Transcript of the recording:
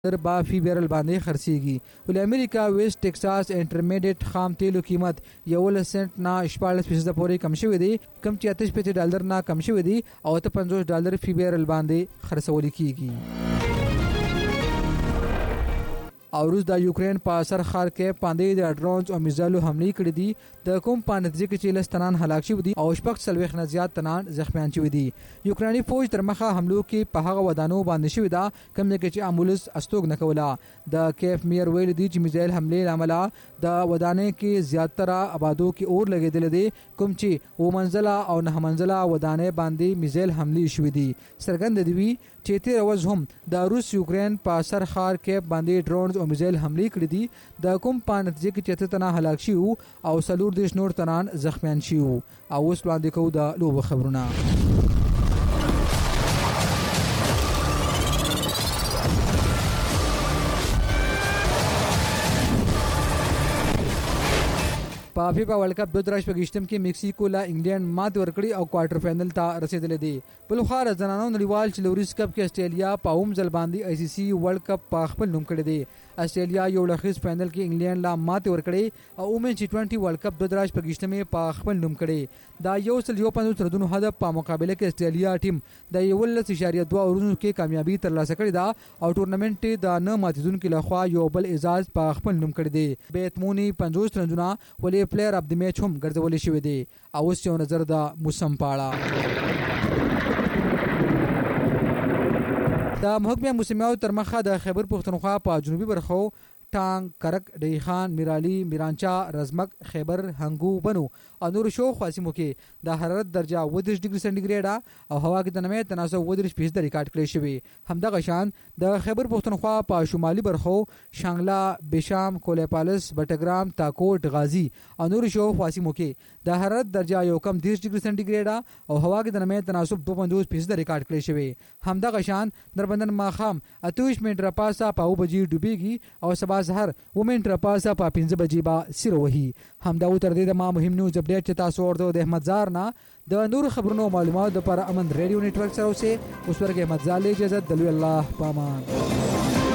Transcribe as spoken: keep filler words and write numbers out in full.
در با فی بیرل باندې خرڅيږي. ولې امریکا ویسټ ټکساس انټرمیډیټ خام تیلو قیمت یو سنت نه شپږ فیصد پورې کم شوی دی، کم چې اته شپږ ډالر نه کم شوی دی او ته پنځوس ډالر فی بیرل باندې خرڅول کیږي. او روس د یوکرين په سر خار کې باندې د ډرونز او میزایلو حمله کړې دي. د کوم په نتیجه کې چې لستنان هلاک شوي دي او شپږ څلوېښت نه زیات تنان زخمیان شوي دي. یوکراني فوج تر مخه حملو کې په هغه ودانو باندې شوي ده کوم کې چې امبولانس استوګ نه کوله. د کیف میر ویل دي چې میزایل حمله لامل د ودانې کې زیاتره آبادو کې اور لګیدل دي کوم چې و منزله او نه منزله ودانې باندې میزایل حمله شوي دي. سرګند دی چې تیر ورځ هم د روس یوکرين په سر خار کې باندې ډرونز او میزایل حمله کړې دي. د کوم په نتیجه کې چې تنه هلاک شي او سلور دیش نور تنان زخمیان شي. او اوس وړاندې کوو د لوبو خبرونه. په فیفا ورلد کپ دوه زره شپږم کې مکسیکو لا انګلند مات ورکړي او کوارټر فائنل ته رسیدل دي. بل خو زنانو نړیوال چلوریز کپ کې استرالیا په اوم ځل باندې آی سی سی ورلد کپ په خپل نوم کړی دی. استرالیا یو لخص فائنل کې انګلند لا مات ورکړي او وومن ټي ټوئنټي ورلد کپ دوه زره شپږم په خپل نوم کړی. دا یو سل یو پنځوس ردونو هدف په مقابله کې استرالیا ټیم د یولس اشاریه دوه اورونو کې کامیابی ترلاسه کړې ده او ټورنمنت د نه ماتیدونکو لخوا یو بل اعزاز په خپل نوم کړی دی. بیتمونی پنځوس رنونه ولې پلیئر اف د میچ هم ګرځولې شوې دي. او اوس یو نظر د موسم پاړه. د محکمه موسمیاتو تر مخه د خیبر پښتونخوا په جنوبي برخو ټانګ، کرک، ډیخان، میرالی، میرانچا، رزمک، خیبر، هنګو، بنو او نور شوخ واسمو کې د حرارت درجه اوه دېرش ډیګري سنټیګریډ او هوا کې د نمي تناسب اوه دېرش فیصد ریکارډ کړی شوی. همدغه شان د خیبر پښتونخوا په شمالي برخو شانګلا، بشام، کولپالس، بټګرام، تاکوټ، غازی او نور شوخ واسمو کې د حرارت درجه یو کم دېرش ډیګري سنټیګریډ او هوا کې د نمي تناسب دوه پنځوس فیصد ریکارډ کړی شوی. همدغه شان دربندن ماخام اته ویشت منټ راپاسه په او بجې ډوبېږي او سبا سحر و منټ راپاسه په پنځه بجې به سیر وهي. همدا و تر دې د ما مهم نیوز اپډیټ چې تاسو ورته د احمد زار نه د نور خبرونو معلومات لپاره امن ریډیو نتورک سره اوسه. اوس ورګه احمد زار له اجازه د لوی الله پامان.